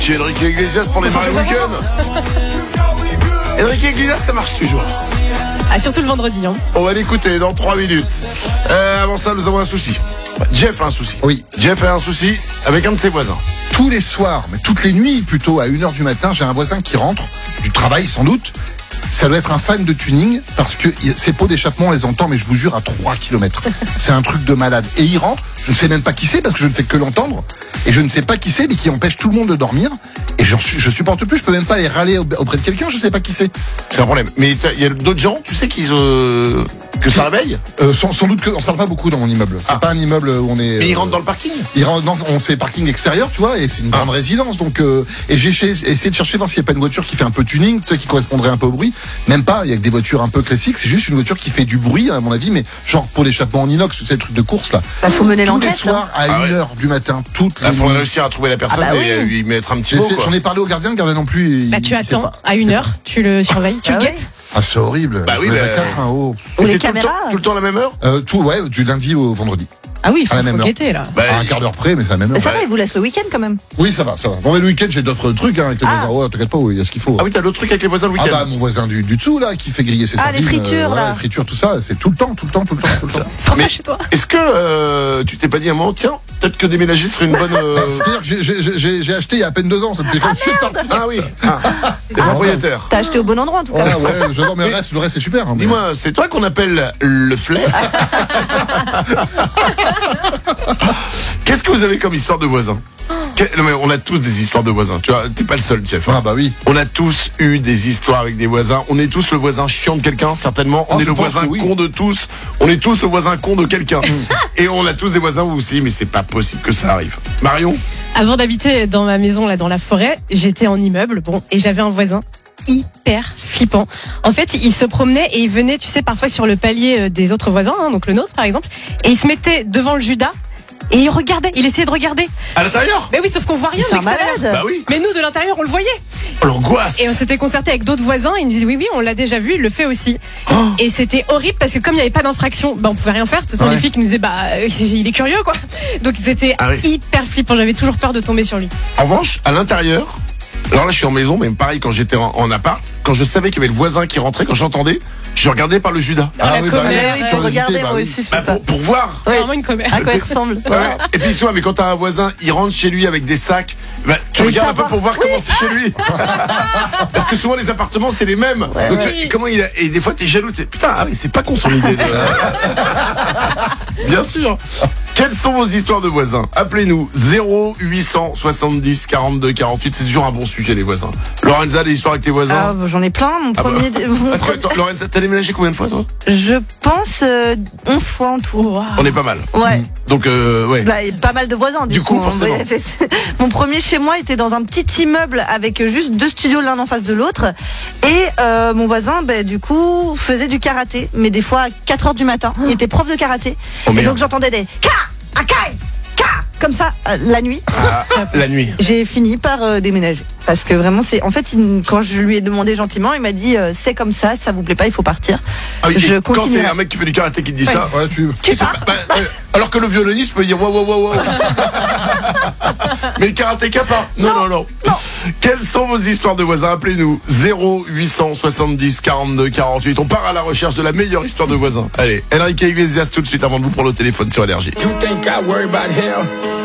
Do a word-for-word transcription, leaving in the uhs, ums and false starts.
Chez Enrique Iglesias pour les marées week-end. Enrique Iglesias, ça marche toujours. Ah, surtout le vendredi. Hein. On va l'écouter dans trois minutes. Euh, avant ça, nous avons un souci. Jeff a un souci. Oui. Jeff a un souci avec un de ses voisins. Tous les soirs, mais toutes les nuits plutôt, à une heure du matin, j'ai un voisin qui rentre, du travail sans doute. Ça doit être un fan de tuning, parce que ses pots d'échappement, on les entend, mais je vous jure, à trois kilomètres. C'est un truc de malade. Et il rentre, je ne sais même pas qui c'est, parce que je ne fais que l'entendre. Et je ne sais pas qui c'est, mais qui empêche tout le monde de dormir. Et je, je supporte plus, je peux même pas aller râler auprès de quelqu'un, je sais pas qui c'est. C'est un problème. Mais il y a d'autres gens, tu sais, qui euh, que ça réveille euh, sans, sans doute que, on se parle pas beaucoup dans mon immeuble. C'est ah. pas un immeuble où on est... Mais il euh, rentre dans le parking Il rentre dans, on c'est parking extérieur, tu vois, et c'est une ah. grande résidence. Donc, euh, et j'ai essayé de chercher voir s'il n'y a pas une voiture qui fait un peu tuning, tu sais, qui correspondrait un peu au bruit. Même pas, il y a que des voitures un peu classiques, c'est juste une voiture qui fait du bruit, à mon avis, mais genre pour l'échappement en inox, tu sais, le truc de course, là. Bah, faut mener Tous l'enquête. les soirs, à ah une ouais. heure du matin, toutes Là, les faut nuits. réussir à trouver la personne ah bah et oui. lui mettre un petit mot. J'en ai parlé au gardien, le gardien non plus. Bah, il, tu il sait attends pas. à une heure, tu le surveilles, tu ah le oui. guettes. Ah, c'est horrible. Bah Je oui, me lève bah... à quatre, hein, oh. Ou les c'est caméras. Tout le, temps, tout le temps à la même heure Euh, tout, ouais, du lundi au vendredi. Ah oui, il faut, À la même faut heure. guetter là. bah, À un quart d'heure près, mais c'est la même heure. Mais ça va, il vous laisse le week-end quand même. Oui, ça va, ça va. Bon, mais le week-end, j'ai d'autres trucs, hein, avec les Ah. voisins. Oh, t'inquiète pas, il y a ce qu'il faut. Ah oui, t'as d'autres trucs avec les voisins le Ah week-end. bah mon voisin du, du dessous là qui fait griller ses Ah, les sardines, fritures, voilà, là. les fritures, tout ça, c'est tout le temps, tout le temps, tout le temps, tout le temps. Sympa Mais- chez toi. Est-ce que euh, tu t'es pas dit à un moment, tiens, peut-être que déménager serait une bonne... euh, Bah, c'est-à-dire que j'ai- j'ai- j'ai j'ai acheté il y a à peine deux ans, ça me fait comme je suis parti. Ah oui, ah. T'es propriétaire. T'as acheté au bon endroit en tout cas. Ah ouais, j'adore, mais le reste, le reste c'est super. hein, mais- Dis-moi, c'est toi qu'on appelle le flair? Qu'est-ce que vous avez comme histoire de voisins? Que- non, mais on a tous des histoires de voisins. Tu vois, t'es pas le seul, Jeff. hein. Ah bah oui. On a tous eu des histoires avec des voisins. On est tous le voisin chiant de quelqu'un, certainement. On Oh, est je le pense voisin que oui. con de tous. On est tous le voisin con de quelqu'un. Et on a tous des voisins aussi, mais c'est pas possible que ça arrive. Marion? Avant d'habiter dans ma maison là dans la forêt, j'étais en immeuble, bon, et j'avais un voisin hyper flippant. En fait, il se promenait et il venait, tu sais, parfois sur le palier des autres voisins, hein, donc le nôtre par exemple, et il se mettait devant le Judas et il regardait, il essayait de regarder. À l'intérieur? Mais oui, sauf qu'on voit rien de C'est un l'extérieur. malade. Bah oui. Mais nous, de l'intérieur, on le voyait. Oh, l'angoisse. Et on s'était concerté avec d'autres voisins. Ils nous disaient oui, oui, on l'a déjà vu, il le fait aussi. Oh. Et c'était horrible parce que comme il n'y avait pas d'infraction, bah, on pouvait rien faire. Ce sont Ouais. les filles qui nous disaient bah euh, il est curieux quoi. Donc c'était Ah oui. hyper flippant. J'avais toujours peur de tomber sur lui. En revanche, à l'intérieur, alors là je suis en maison, mais pareil quand j'étais en, en appart, quand je savais qu'il y avait le voisin qui rentrait, quand j'entendais, je regardais par le Judas. Ah la oui, bah oui, commère, tu euh, peux Regardez, hésiter, bah moi oui. aussi, je Bah, fais ça. pour, pour voir. C'est vraiment une commère. À quoi il ressemble. Ouais. Et puis tu vois, mais quand t'as un voisin, il rentre chez lui avec des sacs, bah, tu Oui, regardes un peu savoir. pour voir comment c'est chez lui. Parce que souvent les appartements c'est les mêmes. Donc, ouais. tu- comment il a... Et des fois t'es jaloux, tu sais, putain, ah oui, c'est pas con son idée. de- Bien sûr. Quelles sont vos histoires de voisins? Appelez-nous zéro huit cent soixante-dix quarante-deux quarante-huit. C'est toujours un bon sujet les voisins. Lorenza, des histoires avec tes voisins? Ah, bah, j'en ai plein. Mon Ah bah. premier. mon Parce que premier- attends, Lorenza, t'as déménagé combien de fois toi? Je pense euh, onze fois en tout. On est pas mal. Ouais. Donc euh, ouais. Bah, et pas mal de voisins du, Du coup, hein. forcément. Ouais, fait- Mon premier chez moi était dans un petit immeuble avec juste deux studios l'un en face de l'autre. Et euh, mon voisin, bah, du coup, faisait du karaté. Mais des fois à quatre heures du matin. Il était prof de karaté. Oh, et merde. donc j'entendais des Ka, Akai, Ka, comme ça euh, la nuit. Ah, la nuit. J'ai fini par euh, déménager. Parce que vraiment, c'est. En fait, il- quand je lui ai demandé gentiment, il m'a dit euh, c'est comme ça, si ça vous plaît pas, il faut partir. Ah oui, Je et quand continuerai. c'est un mec qui fait du karaté qui te dit Ouais. ça, Ouais, tu. Tu c'est pars. pas- bah, ouais. Alors que le violoniste peut dire wow wow wow wow. Mais le karatéka pas. Non non non. Non. Quelles sont vos histoires de voisins? Appelez-nous zéro huit cent soixante-dix quarante-deux quarante-huit. On part à la recherche de la meilleure histoire de voisins. Allez, Enrique Iglesias tout de suite avant de vous prendre le téléphone sur Énergie. You think I worry about hell?